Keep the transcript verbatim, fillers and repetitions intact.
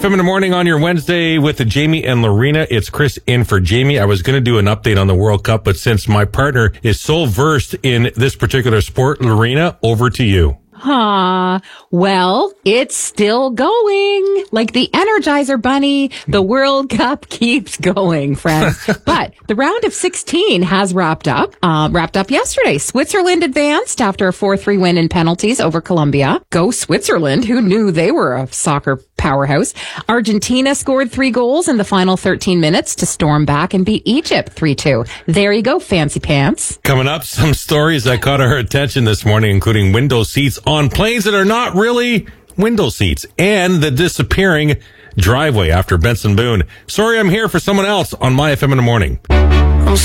F M in the morning on your Wednesday with the Jamie and Lorena. It's Chris in for Jamie. I was going to do an update on the World Cup, but since my partner is so versed in this particular sport, Lorena, over to you. Huh. Well, it's still going. Like the Energizer Bunny, the World Cup keeps going, friends. But the round of sixteen has wrapped up, uh, wrapped up yesterday. Switzerland advanced after a four three win in penalties over Colombia. Go Switzerland. Who knew they were a soccer powerhouse? Argentina scored three goals in the final thirteen minutes to storm back and beat Egypt three two. There you go, fancy pants. Coming up, some stories that caught our attention this morning, including window seats on planes that are not really window seats and the disappearing driveway after Benson Boone. Sorry, I'm here for someone else on My F M in the morning.